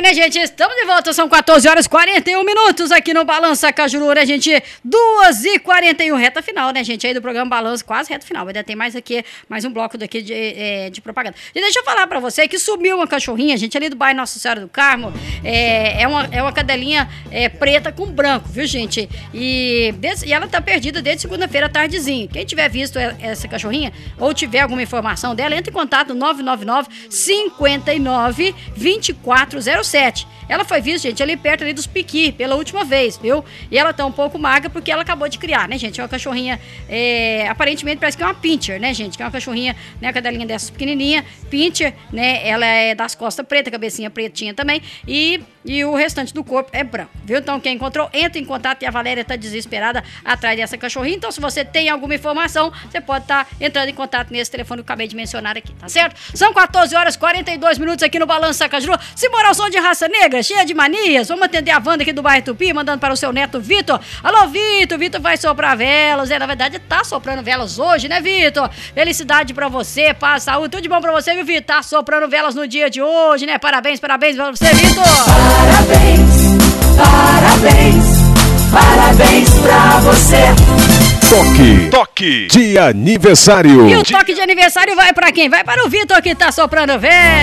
né, gente? Estamos de volta, são 14 horas e 41 minutos aqui no Balança Cajuru, né, gente? 2h41, reta final, né, gente? Aí do programa Balança, quase reta final. Ainda tem mais aqui, mais um bloco daqui de propaganda. E deixa eu falar pra você que sumiu uma cachorrinha, gente, ali do bairro Nossa Senhora do Carmo. É uma cadelinha preta com branco, viu, gente? E ela tá perdida desde segunda-feira à tardezinha. Quem tiver visto essa cachorrinha ou tiver alguma informação dela, entre em contato no 999-59-2407. Ela foi vista, gente, ali perto ali dos Piqui, pela última vez, viu? E ela tá um pouco magra porque ela acabou de criar, né, gente? É uma cachorrinha, aparentemente parece que é uma pincher, né, gente? Que é uma cachorrinha, né, uma cadelinha dessas pequenininha, pincher, né? Ela é das costas pretas, cabecinha pretinha também, e o restante do corpo é branco, viu? Então quem encontrou, entra em contato, e a Valéria tá desesperada atrás dessa cachorrinha. Então se você tem alguma informação, você pode estar entrando em contato nesse telefone que eu acabei de mencionar aqui, tá certo? São 14 horas e 42 minutos aqui no Balança Cajuru. Simbora ao som de raça negra, cheia de manias. Vamos atender a Wanda aqui do bairro Tupi, mandando para o seu neto Vitor. Alô, Vitor, Vitor vai soprar velas. Na verdade tá soprando velas hoje, né, Vitor? Felicidade pra você, paz, saúde, tudo de bom pra você, viu, Vitor? Tá soprando velas no dia de hoje, né? Parabéns pra você, Vitor. Parabéns pra você. Toque de aniversário. E o toque de aniversário vai pra quem? Vai para o Vitor que tá soprando velas.